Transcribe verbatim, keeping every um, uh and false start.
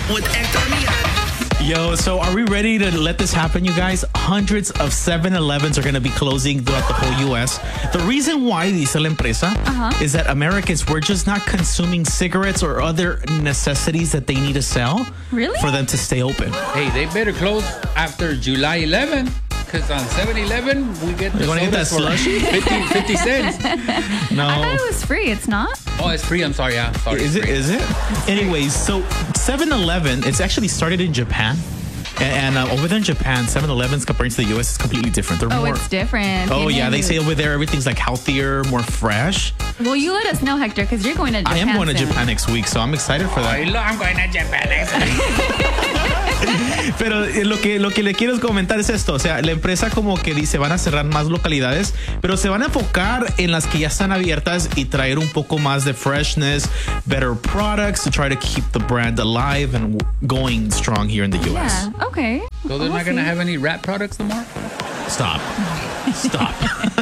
with Hector Mian. Yo, so are we ready to let this happen, you guys? Hundreds of seven elevens are going to be closing throughout the whole U S. The reason why, dice la empresa, Uh-huh. is that Americans, we're just not consuming cigarettes or other necessities that they need to sell Really? for them to stay open. Hey, they better close after July eleventh. Because on seven eleven, we get the You wanna get that sodas for slushy? fifty, fifty cents. No. I thought it was free. It's not? Oh, it's free. I'm sorry. Yeah, sorry. Is it's it? free. Is it? Anyways, so seven eleven, it's actually started in Japan. And, and uh, over there in Japan, seven elevens compared to the U S is completely different. They're Oh, more. it's different. Oh, yeah. They Didn't- say over there everything's like healthier, more fresh. Well, you let us know, Hector, because you're going to Japan I am going to soon. Japan next week, so I'm excited for that. I lo- I'm going to Japan next week. Pero eh, lo que, lo que le quiero comentar es esto. O sea, la empresa como que dice van a cerrar más localidades, pero se van a enfocar en las que ya están abiertas y traer un poco más de freshness, better products to try to keep the brand alive and going strong here in the U S. Yeah, okay. So they're We'll not going to see. have any rat products no more? Stop. Stop.